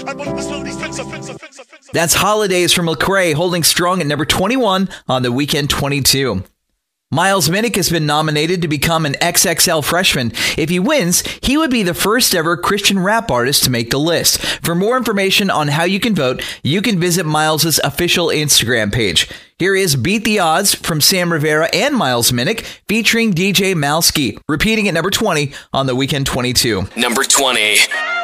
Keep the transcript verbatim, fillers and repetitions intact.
That's Holidays from Lecrae, holding strong at number twenty-one on the Weekend twenty-two. Miles Minnick has been nominated to become an X X L freshman. If he wins, he would be the first ever Christian rap artist to make the list. For more information on how you can vote, you can visit Miles's official Instagram page. Here is Beat the Odds from Sam Rivera and Miles Minnick, featuring D J Malski, repeating at number twenty on the Weekend twenty-two. Number twenty.